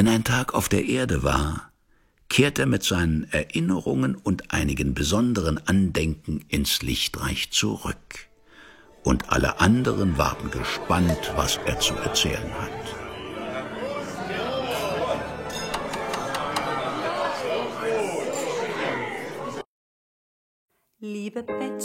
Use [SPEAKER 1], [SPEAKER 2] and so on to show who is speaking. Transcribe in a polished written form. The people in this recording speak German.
[SPEAKER 1] Wenn ein Tag auf der Erde war, kehrt er mit seinen Erinnerungen und einigen besonderen Andenken ins Lichtreich zurück. Und alle anderen warten gespannt, was er zu erzählen hat.
[SPEAKER 2] Liebe Betsy,